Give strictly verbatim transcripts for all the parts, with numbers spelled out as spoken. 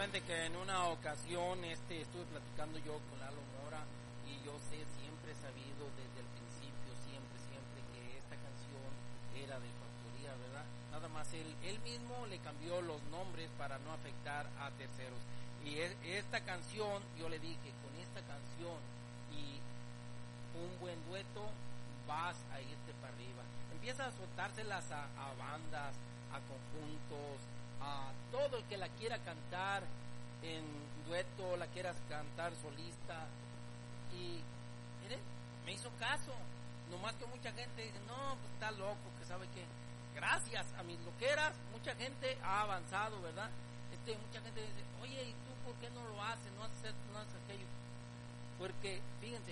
cuenta que en una ocasión este estuve platicando yo con Lalo Mora y yo sé, siempre he sabido desde el principio, siempre, siempre que esta canción era de su autoría, ¿verdad? Nada más él, él mismo le cambió los nombres para no afectar a terceros. Y es, esta canción, yo le dije, con esta canción y un buen dueto, vas a irte para arriba. Empieza a soltárselas a, a bandas, a conjuntos, a todo el que la quiera cantar en dueto, la quieras cantar solista. Y mire, me hizo caso. Nomás que mucha gente dice, no, pues está loco, que sabe que gracias a mis loqueras mucha gente ha avanzado, ¿verdad? Este, mucha gente dice, oye, ¿y tú por qué no lo haces? No haces esto, no haces aquello. Porque, fíjense,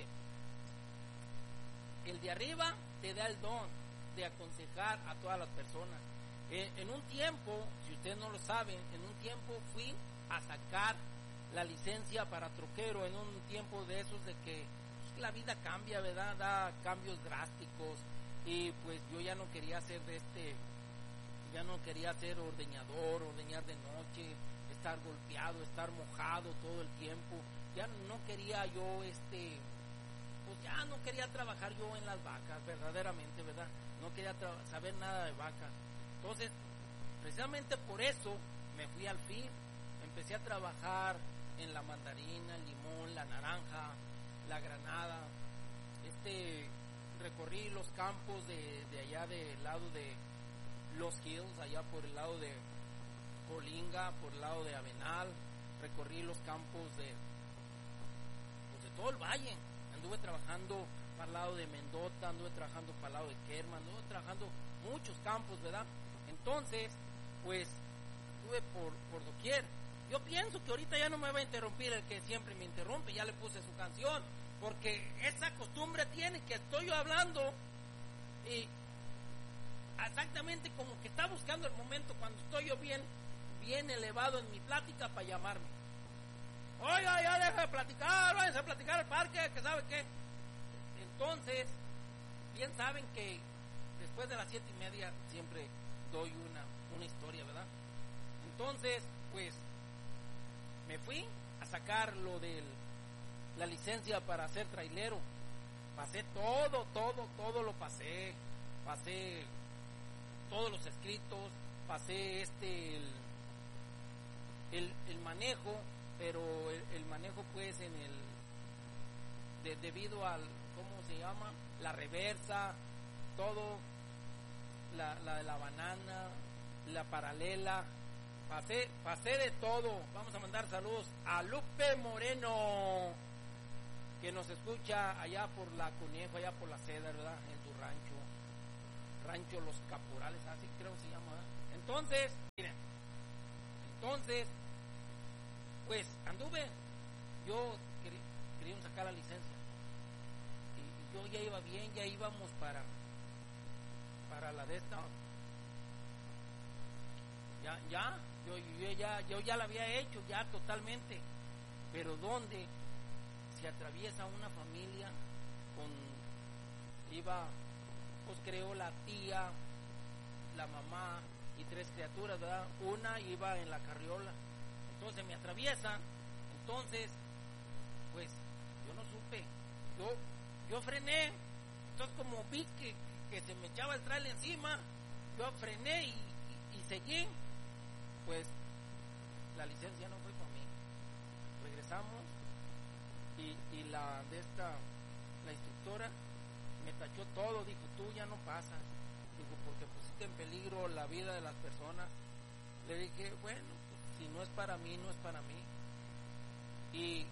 el de arriba te da el don de aconsejar a todas las personas. Eh, en un tiempo, si ustedes no lo saben, en un tiempo fui a sacar la licencia para troquero, en un tiempo de esos de que pues, la vida cambia, ¿verdad? Da cambios drásticos, y pues yo ya no quería ser de este, ya no quería ser ordeñador, ordeñar de noche, estar golpeado, estar mojado todo el tiempo. Ya no quería yo este pues ya no quería trabajar yo en las vacas, verdaderamente, ¿verdad? No quería tra- saber nada de vacas. Entonces, precisamente por eso me fui al fin, empecé a trabajar en la mandarina, el limón, la naranja, la granada. Este, recorrí los campos de, de allá del lado de Los Hills, allá por el lado de Colinga, por el lado de Avenal. Recorrí los campos de, pues de todo el valle. Anduve trabajando para el lado de Mendota, anduve trabajando para el lado de Kerman, anduve trabajando muchos campos, ¿verdad? Entonces, pues, estuve por, por doquier. Yo pienso que ahorita ya no me va a interrumpir el que siempre me interrumpe, ya le puse su canción, porque esa costumbre tiene que estoy yo hablando y exactamente como que está buscando el momento cuando estoy yo bien, bien elevado en mi plática para llamarme. Oiga, ya deja de platicar, váyanse a platicar al parque, que sabe qué. Entonces, bien saben que después de las siete y media siempre doy una, una historia, ¿verdad? Entonces, pues, me fui a sacar lo de la licencia para ser trailero. Pasé todo, todo, todo lo pasé. Pasé todos los escritos, pasé este, el, el, el manejo, pero el, el manejo pues en el de, debido al ¿cómo se llama? La reversa, todo, la, la de la banana, la paralela, pasé, pasé de todo. Vamos a mandar saludos a Lupe Moreno, que nos escucha allá por la Conejo, allá por la Seda, ¿verdad? En tu rancho, rancho Los Caporales, así creo que se llama, ¿verdad? Entonces, miren, entonces pues anduve, yo quería, quería sacar la licencia y, y yo ya iba bien, ya íbamos para para la de esta, ya, ya, yo, yo ya, yo ya la había hecho ya totalmente, pero donde se atraviesa una familia con, iba, pues creo la tía, la mamá y tres criaturas, ¿verdad? Una iba en la carriola. Entonces me atraviesa, entonces, pues, yo no supe, yo, yo frené, entonces como vi que, que se me echaba el trailer encima, yo frené y, y, y seguí, pues, la licencia no fue para mí. Regresamos y, y la de esta, la instructora, me tachó todo, dijo, tú ya no pasas, dijo, porque pusiste en peligro la vida de las personas. Le dije, bueno, si no es para mí, no es para mí. Y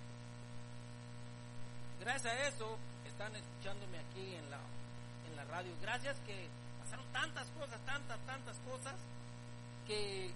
gracias a eso están escuchándome aquí en la en la radio. Gracias que pasaron tantas cosas, tantas, tantas cosas que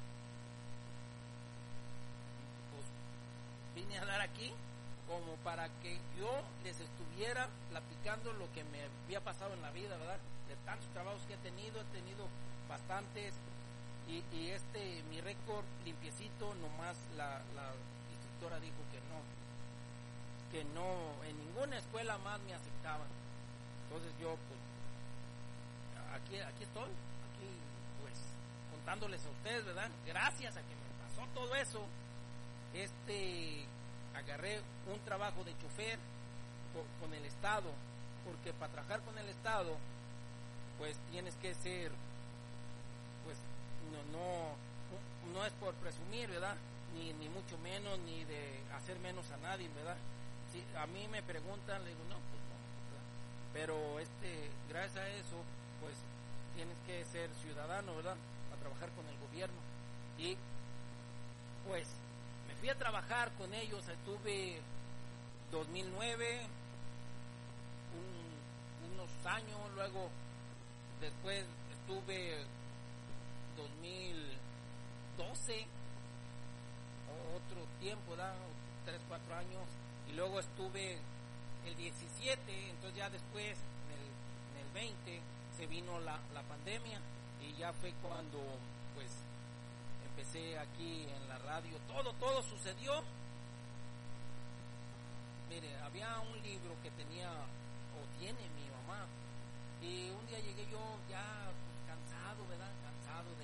pues vine a dar aquí como para que yo les estuviera platicando lo que me había pasado en la vida, ¿verdad? De tantos trabajos que he tenido, he tenido bastantes. Y, y este, mi récord limpiecito, nomás la, la instructora dijo que no, que no, en ninguna escuela más me aceptaban. Entonces yo, pues, aquí, aquí estoy, aquí, pues, contándoles a ustedes, ¿verdad? Gracias a que me pasó todo eso, este agarré un trabajo de chofer con, con el Estado, porque para trabajar con el Estado pues tienes que ser, pues no no no es por presumir, ¿verdad? Ni, ni mucho menos, ni de hacer menos a nadie, ¿verdad? Si a mí me preguntan, le digo, no, pues no, ¿verdad? Pero este, gracias a eso, pues tienes que ser ciudadano, ¿verdad? Para trabajar con el gobierno. Y pues me fui a trabajar con ellos, estuve dos mil nueve, un, unos años, luego después estuve dos mil doce, otro tiempo, ¿verdad? tres, cuatro años, y luego estuve el diecisiete, entonces ya después, en el, en el veinte, se vino la, la pandemia, y ya fue cuando, pues, empecé aquí en la radio, todo, todo sucedió. Mire, había un libro que tenía, o tiene mi mamá, y un día llegué yo ya, pues, cansado, ¿verdad? Cansado de